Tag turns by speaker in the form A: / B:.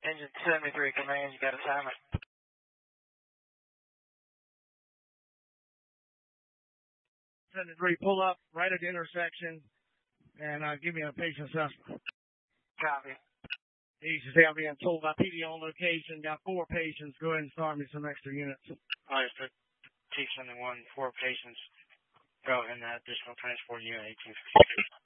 A: Engine 73 command, you got a timer.
B: 73, pull up right at the intersection and give me a patient assessment.
A: Copy.
B: Easy, say I'm being told by PD on location. Got 4 patients. Go ahead and start me some extra units.
A: Understood. T-71, 4 patients. Go in that additional transport unit 1856.